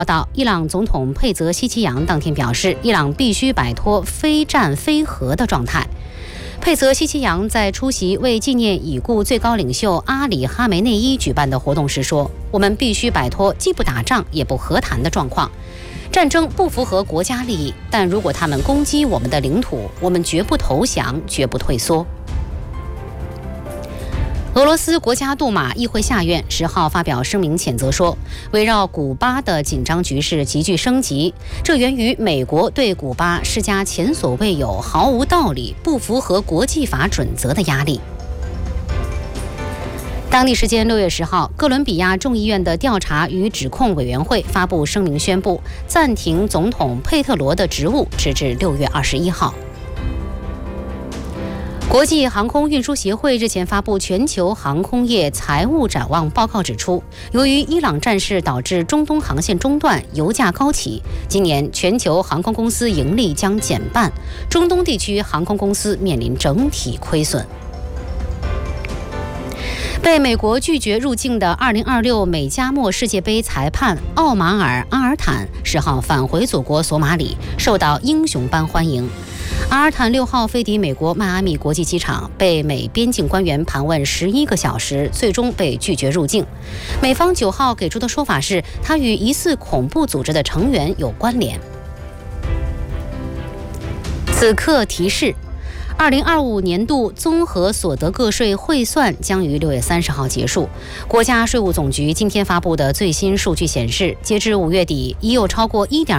报道，伊朗总统佩泽希奇扬当天表示，伊朗必须摆脱非战非和的状态。佩泽希奇扬在出席为纪念已故最高领袖阿里·哈梅内伊举办的活动时说：“我们必须摆脱既不打仗也不和谈的状况。战争不符合国家利益，但如果他们攻击我们的领土，我们绝不投降，绝不退缩。”俄罗斯国家杜马议会下院10号发表声明谴责说，围绕古巴的紧张局势急剧升级，这源于美国对古巴施加前所未有、毫无道理、不符合国际法准则的压力。当地时间6月10号，哥伦比亚众议院的调查与指控委员会发布声明，宣布暂停总统佩特罗的职务，直至6月21号。国际航空运输协会日前发布全球航空业财务展望报告，指出，由于伊朗战事导致中东航线中断、油价高企，今年全球航空公司盈利将减半，中东地区航空公司面临整体亏损。被美国拒绝入境的2026美加墨世界杯裁判奥马尔·阿尔坦10号返回祖国索马里，受到英雄般欢迎。阿尔坦6号飞抵美国迈阿密国际机场，被美边境官员盘问11个小时，最终被拒绝入境。美方9号给出的说法是，他与疑似恐怖组织的成员有关联。此刻提示：2025年度综合所得个税汇算将于6月30号结束。国家税务总局今天发布的最新数据显示，截至5月底，已有超过1.2